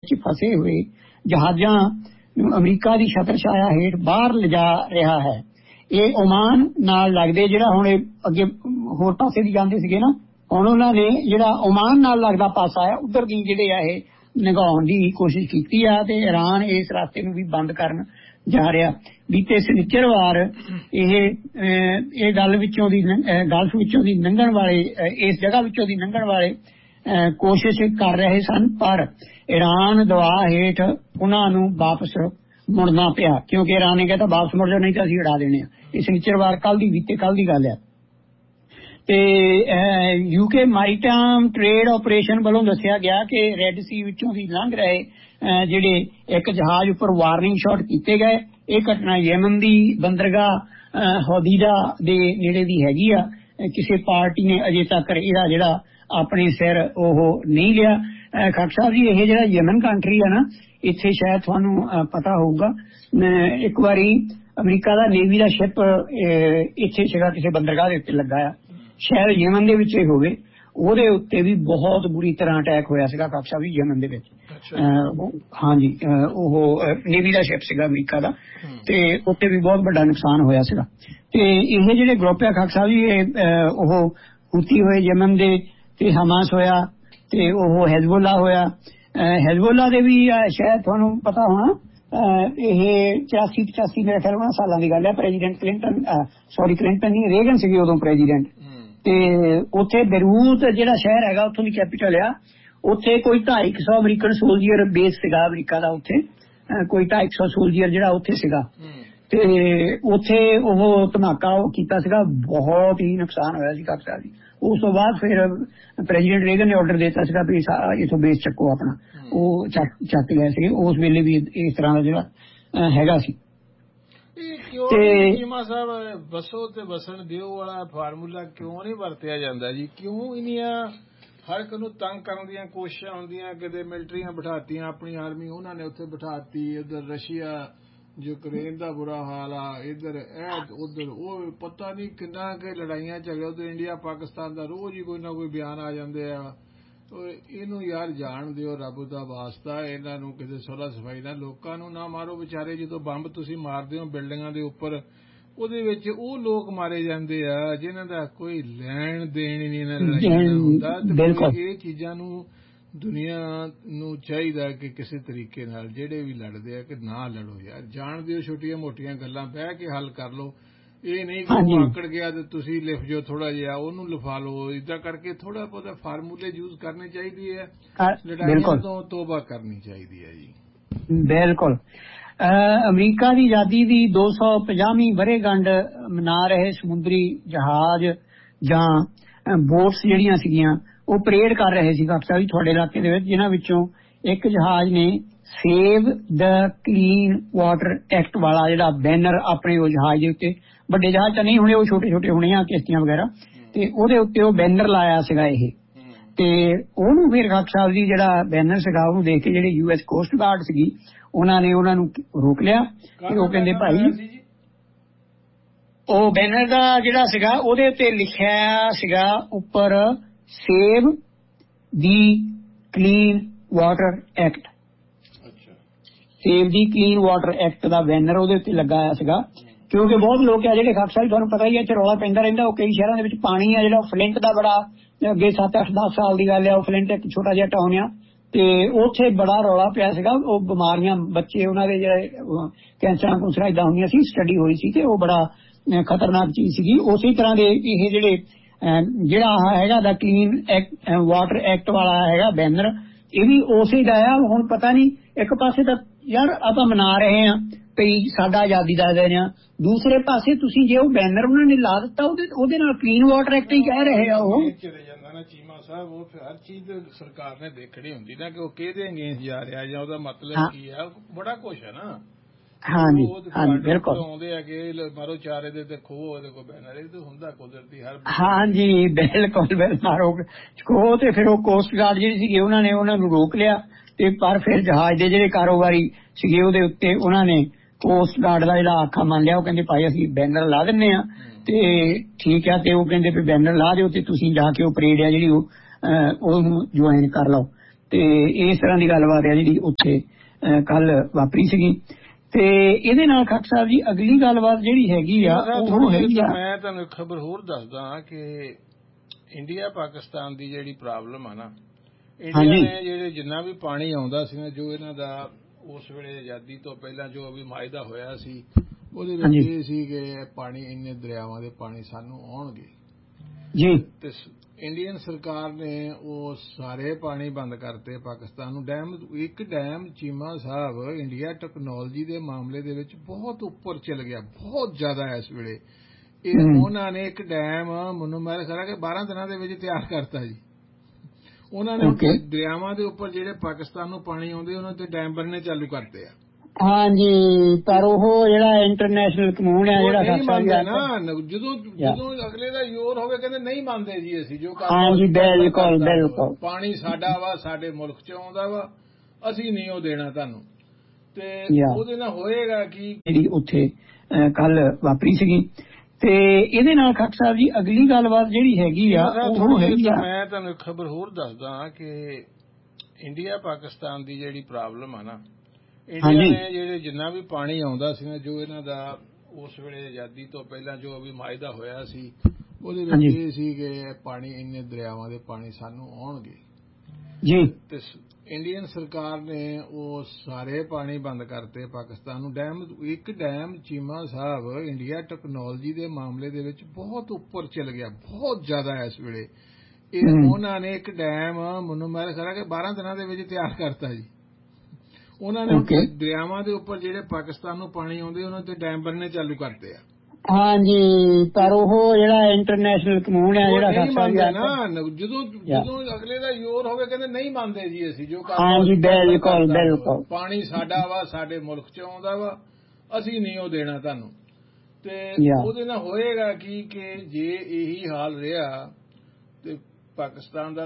फसे हुए जहाज़ां अमरीका की छत्रछाया हेठ बाहर लिजा रहा है। ये ओमान नाल लगदे जिहड़ा हुण अगे होर पासे भी जांदे सीगे ना, हुण उन्हां ने जिहड़ा ओमान नाल लगदा पासा है उधर दी जिहड़े आ ये निगाउण दी कोशिश कीती आ ते ईरान इस रास्ते नूं भी बंद करन जा रहा। बीते शनिचरवार ये गल विचों दी गल्फ विचों दी लंघण वाले इस जगह विचों दी लंघण वाले कोशिश कर रहे सन, पर ईरान दबाव हेठ उन्होंने वापस मुड़ना पिया, क्योंकि ईरान ने कहता वापस मुड़ जाओ नहीं तो असीं उड़ा देने। इस शनिचरवार कल दी बीते कल दी गल है। ते यूके मैरीटाइम ट्रेड ऑपरेशन वालों दस्सिया गया कि रेड सी विचों दी लंघ रहे जिहड़े एक जहाज उपर वार्निंग शॉट कीते गए। ये घटना यमन दी बंदरगाह हौदीदा दे नेड़े दी हैगी आ। किसी पार्टी ने अजे तक इहदा जिहड़ा अपने सिर ओह नहीं लिया। खाक साहब जी, ये जिहड़ा यमन कंट्री है ना, इत्थे शायद तुहानू पता होगा एक बारी अमरीका दा नेवी दा शिप इत्थे सीगा किसी बंदरगाह दे उत्ते लगा आ, शायद यमन दे विच होवे, ਉਹਦੇ ਉੱਤੇ ਵੀ ਬਹੁਤ ਬੁਰੀ ਤਰ੍ਹਾਂ ਅਟੈਕ ਹੋਇਆ ਸੀਗਾ ਕਾਕ ਸਾਹਿਬ ਜੀ ਯਮਨ ਦੇ ਵਿੱਚ। ਹਾਂਜੀ, ਉਹ ਨੇਵੀ ਦਾ ਸ਼ਿਪ ਸੀਗਾ ਅਮਰੀਕਾ ਦਾ, ਤੇ ਉੱਤੇ ਵੀ ਬਹੁਤ ਵੱਡਾ ਨੁਕਸਾਨ ਹੋਇਆ ਸੀਗਾ। ਤੇ ਇਹ ਜਿਹੜੇ ਗਰੁੱਪ ਆ ਕਾਕ ਸਾਹਿਬ ਜੀ, ਉਹ ਹੁਤੀ ਹੋਏ ਯਮਨ ਦੇ, ਤੇ ਹਮਾਸ ਹੋਇਆ, ਤੇ ਉਹ ਹੈਜ਼ਬੁੱਲਾ ਹੋਇਆ। ਹੈਜ਼ਬੁੱਲਾ ਦੇ ਵੀ ਸ਼ਾਇਦ ਤੁਹਾਨੂੰ ਪਤਾ ਹੋਣਾ, ਇਹ 84-85 ਮੇਰੇ ਖਿਆਲ ਉਹਨਾਂ ਸਾਲਾਂ ਦੀ ਗੱਲ ਹੈ। ਪ੍ਰੈਜ਼ੀਡੈਂਟ ਕਲਿੰਟਨ ਨਹੀਂ, ਰੇਗਨ ਸੀਗੇ ਉਦੋਂ ਪ੍ਰੈਜ਼ੀਡੈਂਟ। ਤੇ ਉੱਥੇ ਬੇਰੂਤ ਜਿਹੜਾ ਸ਼ਹਿਰ ਹੈਗਾ ਉੱਥੋਂ ਦੀ ਕੈਪੀਟਲ ਆ, ਉੱਥੇ ਕੋਈ 250 ਅਮਰੀਕਨ ਸੋਲਜਰ ਬੇਸ ਸੀਗਾ ਅਮਰੀਕਾ ਦਾ। ਉੱਥੇ ਕੋਈ 250 ਸੋਲਜਰ ਜਿਹੜਾ ਉੱਥੇ ਸੀਗਾ, ਤੇ ਉੱਥੇ ਉਹ ਧਮਾਕਾ ਉਹ ਕੀਤਾ ਸੀਗਾ, ਬਹੁਤ ਹੀ ਨੁਕਸਾਨ ਹੋਇਆ ਸੀ ਕਾਕਾ ਜੀ। ਉਸ ਤੋਂ ਬਾਅਦ ਫਿਰ ਪ੍ਰੈਜ਼ੀਡੈਂਟ ਰੇਗਨ ਨੇ ਆਰਡਰ ਦਿੱਤਾ ਸੀਗਾ ਵੀ ਇਥੋਂ ਬੇਸ ਚੱਕੋ ਆਪਣਾ, ਉਹ ਚੱਕ ਗਏ ਸੀਗੇ। ਉਸ ਵੇਲੇ ਵੀ ਇਸ ਤਰ੍ਹਾਂ ਦਾ ਜਿਹੜਾ ਹੈਗਾ ਸੀ। ਚੀਮਾ ਸਾਹਿਬ, ਵਸੋ ਤੇ ਵਸਣ ਦਿਓ ਵਾਲਾ ਫਾਰਮੂਲਾ ਕਿਉਂ ਨਹੀਂ ਵਰਤਿਆ ਜਾਂਦਾ ਜੀ? ਕਿਉਂ ਇੰਨੀਆਂ ਹਰ ਇੱਕ ਨੂੰ ਤੰਗ ਕਰਨ ਦੀਆਂ ਕੋਸ਼ਿਸ਼ਾਂ ਹੁੰਦੀਆਂ? ਕਿਤੇ ਮਿਲਟਰੀਆਂ ਬਿਠਾਤੀਆਂ, ਆਪਣੀ ਆਰਮੀ ਉਹਨਾਂ ਨੇ ਉੱਥੇ ਬਿਠਾਤੀ, ਉਧਰ ਰਸ਼ੀਆ ਯੂਕਰੇਨ ਦਾ ਬੁਰਾ ਹਾਲ ਆ, ਇੱਧਰ ਉਧਰ ਉਹ, ਪਤਾ ਨਹੀਂ ਕਿੰਨਾ ਕਿ ਲੜਾਈਆਂ ਝਗੜੇ। ਉਧਰ ਇੰਡੀਆ ਪਾਕਿਸਤਾਨ ਦਾ ਰੋਜ਼ ਹੀ ਕੋਈ ਨਾ ਕੋਈ ਬਿਆਨ ਆ ਜਾਂਦੇ ਆ। ਇਹਨੂੰ ਯਾਰ ਜਾਣ ਦਿਓ, ਰੱਬ ਦਾ ਵਾਸਤਾ, ਇਹਨਾਂ ਨੂੰ ਕਿਸੇ ਸੁਲ੍ਹਾ ਸਫਾਈ ਨਾਲ ਲੋਕਾਂ ਨੂੰ ਨਾ ਮਾਰੋ ਵਿਚਾਰੇ। ਜਦੋਂ ਬੰਬ ਤੁਸੀਂ ਮਾਰਦੇ ਹੋ ਬਿਲਡਿੰਗਾਂ ਦੇ ਉੱਪਰ, ਉਹਦੇ ਵਿੱਚ ਉਹ ਲੋਕ ਮਾਰੇ ਜਾਂਦੇ ਆ ਜਿਨ੍ਹਾਂ ਦਾ ਕੋਈ ਲੈਣ ਦੇਣ ਹੀ ਨਹੀਂ ਇਹਨਾਂ ਲੜਾਈਆਂ ਨਾਲ ਹੁੰਦਾ। ਤੇ ਇਹ ਚੀਜ਼ਾਂ ਨੂੰ ਦੁਨੀਆ ਨੂੰ ਚਾਹੀਦਾ ਕਿ ਕਿਸੇ ਤਰੀਕੇ ਨਾਲ ਜਿਹੜੇ ਵੀ ਲੜਦੇ ਆ ਕਿ ਨਾ ਲੜੋ ਯਾਰ, ਜਾਣ ਦਿਓ। ਛੋਟੀਆਂ ਮੋਟੀਆਂ ਗੱਲਾਂ ਬਹਿ ਕੇ ਹੱਲ ਕਰ ਲਓ। ਇਹ ਨਹੀਂ ਕਿ ਆਕੜ ਗਿਆ ਤੇ ਤੁਸੀਂ ਲਿਖ ਜੋ ਥੋੜਾ ਜਿਹਾ, ਉਹਨੂੰ ਲਿਖਾ ਲਓ। ਏਦਾਂ ਕਰਕੇ ਥੋੜਾ ਬਹੁਤਾ ਫਾਰਮੂਲੇ ਯੂਜ਼ ਕਰਨੇ ਚਾਹੀਦੀ ਹੈ, ਲੜਾਈਆਂ ਤੋਂ ਤੋਬਾ ਕਰਨੀ ਚਾਹੀਦੀ ਹੈ ਜੀ। ਬਿਲਕੁਲ। ਅਮਰੀਕਾ ਦੀ ਆਜ਼ਾਦੀ ਦੀ 250ਵੀਂ ਵਰ੍ਹੇਗੰਢ ਮਨਾ ਰਹੇ ਸਮੁੰਦਰੀ ਜਹਾਜ਼ ਜਾਂ ਬੋਟਸ ਜਿਹੜੀਆਂ ਸੀਗੀਆਂ ਉਹ ਪਰੇਡ ਕਰ ਰਹੇ ਸੀ ਕਾਕਾ ਜੀ ਤੁਹਾਡੇ ਇਲਾਕੇ ਦੇ ਵਿੱਚ, ਜਿਨ੍ਹਾਂ ਵਿੱਚੋਂ ਇੱਕ ਜਹਾਜ਼ ਨੇ ਸੇਵ ਦ ਕਲੀਨ ਵਾਟਰ ਐਕਟ ਵਾਲਾ ਜਿਹੜਾ ਬੈਨਰ ਆਪਣੇ ਉਹ ਜਹਾਜ਼ ਦੇ ਉੱਤੇ, ਵੱਡੇ ਜਹਾਜ਼ ਤਾਂ ਨਹੀਂ ਹੋਣੇ, ਉਹ ਛੋਟੇ ਛੋਟੇ ਹੋਣੇ ਆ ਕਿਸ਼ਤੀਆਂ ਵਗੈਰਾ, ਤੇ ਉਹਦੇ ਉੱਤੇ ਉਹ ਬੈਨਰ ਲਾਇਆ ਸੀਗਾ ਇਹ। ਤੇ ਉਹਨੂੰ ਫਿਰ ਕਾਕਾ ਸਾਹਿਬ ਜੀ ਜਿਹੜਾ ਬੈਨਰ ਸੀਗਾ ਉਹਨੂੰ ਦੇਖ ਕੇ ਜਿਹੜੀ US ਕੋਸਟ ਗਾਰਡ ਸੀਗੀ ਉਹਨਾਂ ਨੇ ਉਹਨਾਂ ਨੂੰ ਰੋਕ ਲਿਆ। ਤੇ ਉਹ ਕਹਿੰਦੇ ਭਾਈ, ਉਹ ਬੈਨਰ ਦਾ ਜਿਹੜਾ ਸੀਗਾ ਉਹਦੇ ਉੱਤੇ ਲਿਖਿਆ ਸੀਗਾ ਉੱਪਰ ਸੇਵ ਦੀ ਕਲੀਨ ਵਾਟਰ ਐਕਟ। ਸੇਵ ਦੀ ਕਲੀਨ ਵਾਟਰ ਐਕਟ ਦਾ ਬੈਨਰ ਉਹਦੇ ਉੱਤੇ ਲੱਗਾ ਹੋਇਆ ਸੀਗਾ, ਕਿਉਂਕਿ ਬਹੁਤ ਲੋਕ ਆ ਜਿਹੜੇ ਖਾਕਸਾ ਤੁਹਾਨੂੰ ਪਤਾ ਹੀ ਹੈ ਇੱਥੇ ਰੌਲਾ ਪੈਂਦਾ ਰਹਿੰਦਾ। ਉਹ ਕਈ ਸ਼ਹਿਰਾਂ ਦੇ ਵਿੱਚ ਪਾਣੀ ਆ ਜਿਹੜਾ ਫਲਿੰਟ ਦਾ ਬੜਾ, ਅੱਗੇ 7-8-10 ਸਾਲ ਦੀ ਗੱਲ ਆ, ਉਹ ਫਲਿੰਟ ਇੱਕ ਛੋਟਾ ਜਿਹਾ ਟਾਊਨ ਆ, ਤੇ ਉੱਥੇ ਬੜਾ ਰੌਲਾ ਪਿਆ ਸੀਗਾ। ਉਹ ਬਿਮਾਰੀਆਂ ਬੱਚੇ ਉਹਨਾਂ ਦੇ ਜਿਹੜੇ ਕੈਂਸਰਾਂ ਏਦਾਂ ਹੁੰਦੀਆਂ ਸੀ, ਸਟੱਡੀ ਹੋਈ ਸੀ, ਤੇ ਉਹ ਬੜਾ ਖਤਰਨਾਕ ਚੀਜ਼ ਸੀਗੀ। ਉਸੇ ਤਰ੍ਹਾਂ ਦੇ ਇਹ ਜਿਹੜੇ ਜਿਹੜਾ ਹੈਗਾ ਦਾ ਕਲੀਨ ਵਾਟਰ ਐਕਟ ਵਾਲਾ ਹੈਗਾ ਬੈਨਰ, ਇਹ ਵੀ ਉਸੇ ਦਾ ਆ। ਹੁਣ ਪਤਾ ਨਹੀਂ, ਇੱਕ ਪਾਸੇ ਤਾਂ ਯਾਰ ਆਪਾਂ ਮਨਾ ਰਹੇ ਹਾਂ ਭਈ ਸਾਡਾ ਆਜ਼ਾਦੀ ਦਾ ਦਿਨ ਆ, ਦੂਸਰੇ ਪਾਸੇ ਤੁਸੀਂ ਜੇ ਉਹ ਬੈਨਰ ਉਹਨਾਂ ਨੇ ਲਾ ਦਿੱਤਾ ਉਹਦੇ ਨਾਲ ਕਲੀਨ ਵਾਟਰ ਐਕਟ ਹੀ ਕਹਿ ਰਹੇ ਆ। ਉਹ ਚਲੇ ਜਾਂਦਾ ਨਾ ਚੀਮਾ ਸਾਹਿਬ, ਉਹ ਹਰ ਚੀਜ਼ ਸਰਕਾਰ ਨੇ ਦੇਖਣੀ ਹੁੰਦੀ ਨਾ ਕਿ ਉਹ ਕਿਹਦੇ ਅਗੇਂਸਟ ਜਾ ਰਿਹਾ ਜਾਂ ਉਹਦਾ ਮਤਲਬ ਕੀ ਆ। ਬੜਾ ਕੁਛ ਹੈ ਨਾ। ਹਾਂਜੀ ਹਾਂਜੀ ਬਿਲਕੁਲ। ਆਉਂਦੇ ਆ ਕਿ ਮਾਰੋ ਚਾਰੇ ਦੇ ਤੇ ਖੋਹ ਉਹਦੇ ਕੋਲ ਬੈਨਰ, ਇਹ ਤਾਂ ਹੁੰਦਾ ਕੁਦਰਤੀ ਹਰ। ਹਾਂਜੀ ਬਿਲਕੁਲ ਮਾਰੋ ਖੋਹ। ਤੇ ਫਿਰ ਉਹ ਕੋਸਟ ਗਾਰਡ ਜਿਹੜੀ ਸੀਗੀ ਉਹਨਾਂ ਨੇ ਉਹਨਾਂ ਨੂੰ ਰੋਕ ਲਿਆ, ਤੇ ਪਰ ਫਿਰ ਜਹਾਜ਼ ਦੇ ਜਿਹੜੇ ਕਾਰੋਬਾਰੀ ਸੀਗੇ ਉਹਦੇ ਉੱਤੇ ਉਹਨਾਂ ਨੇ ਕੋਸਟ ਗਾਰਡ ਦਾ ਜਿਹੜਾ ਆਖਾ ਮੰਨ ਲਿਆ। ਉਹ ਕਹਿੰਦੇ ਭਾਈ ਅਸੀਂ ਬੈਨਰ ਲਾ ਦਿੰਦੇ ਆ, ਤੇ ਠੀਕ ਆ। ਤੇ ਉਹ ਕਹਿੰਦੇ ਵੀ ਬੈਨਰ ਲਾ ਦਿਓ ਤੇ ਤੁਸੀਂ ਜਾ ਕੇ ਉਹ ਪਰੇਡ ਆ ਜਿਹੜੀ ਉਹਨੂੰ ਜੁਆਇਨ ਕਰ ਲਓ। ਤੇ ਇਸ ਤਰ੍ਹਾਂ ਦੀ ਗੱਲਬਾਤ ਹੈ ਜਿਹੜੀ ਉੱਥੇ ਕੱਲ ਵਾਪਰੀ ਸੀਗੀ। ਤੇ ਇਹਦੇ ਨਾਲ ਖੱਟ ਸਾਹਿਬ ਜੀ ਅਗਲੀ ਗੱਲਬਾਤ ਜਿਹੜੀ ਹੈਗੀ ਆ ਉਹ ਹੈਗੀ ਆ, ਮੈਂ ਤੁਹਾਨੂੰ ਇੱਕ ਖਬਰ ਹੋਰ ਦੱਸਦਾ ਕਿ ਇੰਡੀਆ ਪਾਕਿਸਤਾਨ ਦੀ ਜਿਹੜੀ ਪ੍ਰੋਬਲਮ ਆ ਨਾ, ਇੰਡੀਆ ਨੇ ਜਿਹੜੇ ਜਿੰਨਾ ਵੀ ਪਾਣੀ ਆਉਂਦਾ ਸੀ ਨਾ, ਜੋ ਇਹਨਾਂ ਦਾ ਉਸ ਵੇਲੇ ਆਜ਼ਾਦੀ ਤੋਂ ਪਹਿਲਾਂ ਜੋ ਵੀ ਮਾਇਦਾ ਹੋਇਆ ਸੀ, ਉਹਦੇ ਵਿੱਚ ਇਹ ਸੀ ਕਿ ਪਾਣੀ ਇੰਨੇ ਦਰਿਆਵਾਂ ਦੇ ਪਾਣੀ ਸਾਨੂੰ ਆਉਣਗੇ ਜੀ। ਤੇ ਇੰਡੀਅਨ ਸਰਕਾਰ ਨੇ ਉਹ ਸਾਰੇ ਪਾਣੀ ਬੰਦ ਕਰਤੇ ਪਾਕਿਸਤਾਨ ਨੂੰ। ਇੱਕ ਡੈਮ ਚੀਮਾ ਸਾਹਿਬ ਇੰਡੀਆ ਟੈਕਨੋਲੋਜੀ ਦੇ ਮਾਮਲੇ ਦੇ ਵਿੱਚ ਬਹੁਤ ਉੱਪਰ ਚਲ ਗਿਆ, ਬਹੁਤ ਜ਼ਿਆਦਾ ਇਸ ਵੇਲੇ। ਉਹਨਾਂ ਨੇ ਇੱਕ ਡੈਮ ਮੈਨੂੰ ਮੇਰੇ ਖਿਆਲ ਕਿ 12 ਦਿਨਾਂ ਦੇ ਵਿੱਚ ਤਿਆਰ ਕਰਤਾ ਜੀ। ਉਹਨਾਂ ਨੇ ਦਰਿਆਵਾਂ ਦੇ ਉੱਪਰ ਜਿਹੜੇ ਪਾਕਿਸਤਾਨ ਨੂੰ ਪਾਣੀ ਆਉਂਦੇ ਉਹਨਾਂ ਤੇ ਡੈਮ ਬਣਨੇ ਚਾਲੂ ਕਰਤੇ ਆ। ਹਾਂਜੀ, ਪਰ ਉਹ ਜਿਹੜਾ ਇੰਟਰਨੈਸ਼ਨਲ ਕਾਨੂੰਨ ਹੈ ਜਿਹੜਾ ਨਹੀਂ ਮੰਨਦੇ ਨਾ, ਜਦੋਂ ਅਗਲੇ ਦਾ ਜ਼ੋਰ ਹੋਵੇ ਕਹਿੰਦੇ ਨਹੀਂ ਮੰਨਦੇ ਜੀ ਅਸੀਂ ਜੋ ਬਿਲਕੁਲ ਪਾਣੀ ਸਾਡਾ ਵਾ, ਸਾਡੇ ਮੁਲਕ ਚ ਆਉਂਦਾ ਵਾ, ਅਸੀਂ ਨਹੀਂ ਉਹ ਦੇਣਾ ਤੁਹਾਨੂੰ। ਤੇ ਉਹਦੇ ਨਾਲ ਹੋਏਗਾ ਕਿ ਜਿਹੜੀ ਉੱਥੇ ਕੱਲ ਵਾਪਰੀ ਸੀਗੀ। ਤੇ ਇਹਦੇ ਨਾਲ ਖੱਟ ਸਾਹਿਬ ਜੀ ਅਗਲੀ ਗੱਲਬਾਤ ਜਿਹੜੀ ਹੈਗੀ ਆ ਉਹ ਹੈਗੀ ਆ, ਮੈਂ ਤੁਹਾਨੂੰ ਇੱਕ ਖਬਰ ਹੋਰ ਦੱਸਦਾ ਕਿ ਇੰਡੀਆ ਪਾਕਿਸਤਾਨ ਦੀ ਜਿਹੜੀ ਪ੍ਰੋਬਲਮ ਆ ਨਾ, ਇੰਡੀਆ ਨੇ ਜਿਹੜੇ ਜਿੰਨਾ ਵੀ ਪਾਣੀ ਆਉਂਦਾ ਸੀ ਨਾ, ਜੋ ਇਹਨਾਂ ਦਾ ਉਸ ਵੇਲੇ ਆਜ਼ਾਦੀ ਤੋਂ ਪਹਿਲਾਂ ਜੋ ਵੀ ਮਾਇਦਾ ਹੋਇਆ ਸੀ, ਉਹਦੇ ਵਿੱਚ ਇਹ ਸੀ ਕਿ ਪਾਣੀ ਇੰਨੇ ਦਰਿਆਵਾਂ ਦੇ ਪਾਣੀ ਸਾਨੂੰ ਆਉਣਗੇ ਜੀ। ਤੇ ਇੰਡੀਅਨ ਸਰਕਾਰ ਨੇ ਉਹ ਸਾਰੇ ਪਾਣੀ ਬੰਦ ਕਰਤੇ ਪਾਕਿਸਤਾਨ ਨੂੰ। ਇੱਕ ਡੈਮ ਚੀਮਾ ਸਾਹਿਬ ਇੰਡੀਆ ਟੈਕਨੋਲੋਜੀ ਦੇ ਮਾਮਲੇ ਦੇ ਵਿੱਚ ਬਹੁਤ ਉੱਪਰ ਚਲ ਗਿਆ, ਬਹੁਤ ਜ਼ਿਆਦਾ ਇਸ ਵੇਲੇ। ਉਹਨਾਂ ਨੇ ਇੱਕ ਡੈਮ ਮੈਨੂੰ ਮੇਰੇ ਖਿਆਲ ਕਿ 12 ਦਿਨਾਂ ਦੇ ਵਿੱਚ ਤਿਆਰ ਕਰਤਾ ਜੀ। ਉਹਨਾਂ ਨੇ ਦਰਿਆਵਾਂ ਦੇ ਉੱਪਰ ਜਿਹੜੇ ਪਾਕਿਸਤਾਨ ਨੂੰ ਪਾਣੀ ਆਉਂਦੇ ਉਹਨਾਂ ਤੇ ਡੈਮ ਬਣਨੇ ਚਾਲੂ ਕਰਤੇ ਆ। ਹਾਂਜੀ, ਪਰ ਉਹ ਜਿਹੜਾ ਇੰਟਰਨੈਸ਼ਨਲ ਕਾਨੂੰਨ ਹੈ ਜਿਹੜਾ ਨਹੀਂ ਮੰਨਦੇ ਨਾ, ਜਦੋਂ ਅਗਲੇ ਦਾ ਜ਼ੋਰ ਹੋਵੇ ਕਹਿੰਦੇ ਨਹੀਂ ਮੰਨਦੇ ਜੀ ਅਸੀਂ ਜੋ ਬਿਲਕੁਲ ਪਾਣੀ ਸਾਡਾ ਵਾ, ਸਾਡੇ ਮੁਲਕ ਚ ਆਉਂਦਾ ਵਾ, ਅਸੀਂ ਨਹੀਂ ਉਹ ਦੇਣਾ ਤੁਹਾਨੂੰ। ਤੇ ਉਹਦੇ ਨਾਲ ਹੋਏਗਾ ਕਿ ਜੇ ਇਹੀ ਹਾਲ ਰਿਹਾ ਤੇ ਪਾਕਿਸਤਾਨ ਦਾ